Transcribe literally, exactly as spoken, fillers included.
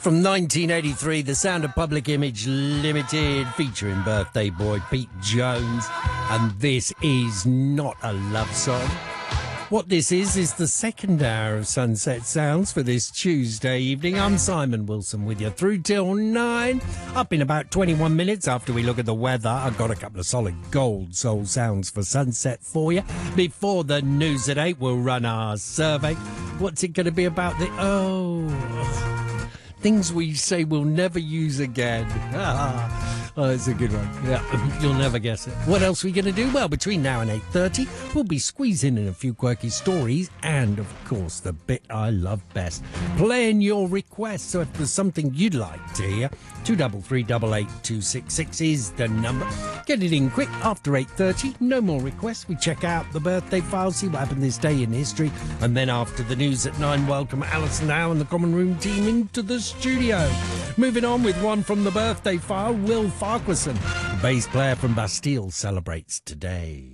From nineteen eighty-three, the Sound of Public Image Limited, featuring birthday boy Pete Jones. And this is not a love song. What this is, is the second hour of Sunset Sounds for this Tuesday evening. I'm Simon Wilson with you through till nine. Up in about twenty-one minutes after we look at the weather, I've got a couple of solid gold soul sounds for sunset for you. Before the news at eight, we'll run our survey. What's it going to be about? The oh, things we say we'll never use again. Oh, it's a good one. Yeah, you'll never guess it. What else are we going to do? Well, between now and eight thirty, we'll be squeezing in a few quirky stories and, of course, the bit I love best, playing your requests. So if there's something you'd like to hear, two three three eight eight two six six is the number. Get it in quick after eight thirty. No more requests. We check out the birthday file, see what happened this day in history. And then after the news at nine, welcome Alison Howe and the Common Room team into the studio. Moving on with one from the birthday file, Will Farquharson, the bass player from Bastille, celebrates today.